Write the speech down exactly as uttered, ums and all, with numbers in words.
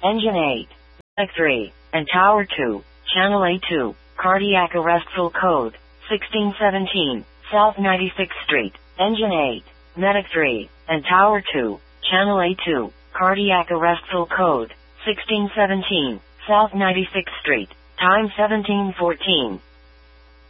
Engine eight. Medic three. And Tower two. Channel A two. Cardiac arrest full code. sixteen seventeen. South ninety-sixth Street. Engine eight. Medic three. And Tower two. Channel A two. Cardiac arrest full code. sixteen seventeen. South ninety-sixth Street. Time seventeen fourteen.